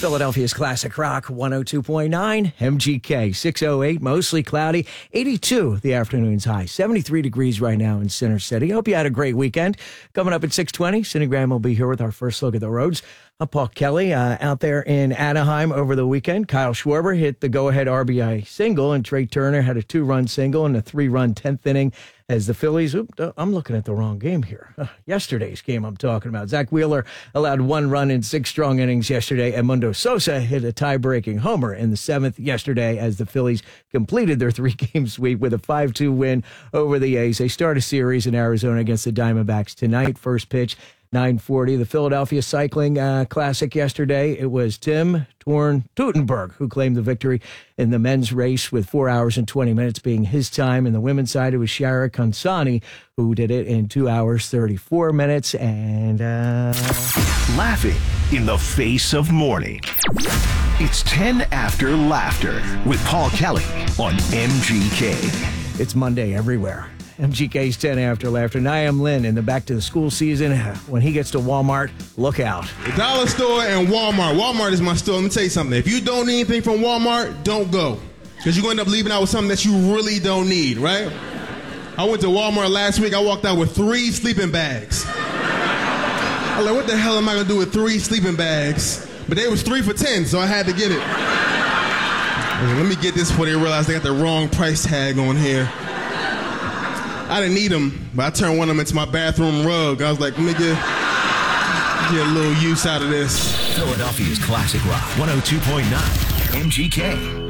Philadelphia's Classic Rock 102.9, MGK 608, mostly cloudy, 82 the afternoon's high, 73 degrees right now in Center City. Hope you had a great weekend. Coming up at 6:20, Cindy Graham will be here with our first look at the roads. I'm Paul Kelly out there in Anaheim over the weekend. Kyle Schwarber hit the go-ahead RBI single, and Trey Turner had a 2-run single and a 3-run 10th inning as the Phillies, I'm looking at the wrong game here. Yesterday's game I'm talking about. Zach Wheeler allowed 1 run in 6 strong innings yesterday. Edmundo Sosa hit a tie-breaking homer in the 7th yesterday as the Phillies completed their 3-game sweep with a 5-2 win over the A's. They start a series in Arizona against the Diamondbacks tonight. First pitch, 9:40. The Philadelphia Cycling Classic yesterday. It was Tim Teutenberg who claimed the victory in the men's race with 4 hours and 20 minutes being his time. In the women's side, it was Shara Kansani who did it in 2 hours, 34 minutes. And laughing in the face of morning. It's 10 After Laughter with Paul Kelly on MGK. It's Monday everywhere. MGK's 10 After Laughter. Niam Lynn in the back to the school season. When he gets to Walmart, look out. The dollar store and Walmart. Walmart is my store. Let me tell you something. If you don't need anything from Walmart, don't go. Because you're going to end up leaving out with something that you really don't need, right? I went to Walmart last week. I walked out with 3 sleeping bags. I was like, what the hell am I going to do with 3 sleeping bags? But they was 3 for $10, so I had to get it. Like, let me get this before they realize they got the wrong price tag on here. I didn't need them, but I turned one of them into my bathroom rug. I was like, let me get a little use out of this. Philadelphia's Classic Rock 102.9 MGK.